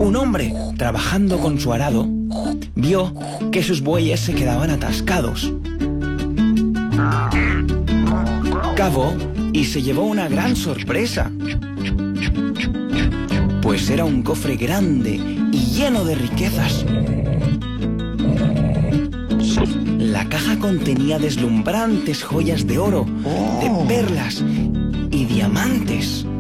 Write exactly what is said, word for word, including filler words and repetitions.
Un hombre, trabajando con su arado, vio que sus bueyes se quedaban atascados. Cavó y se llevó una gran sorpresa, pues era un cofre grande y lleno de riquezas. La caja contenía deslumbrantes joyas de oro, de perlas y diamantes.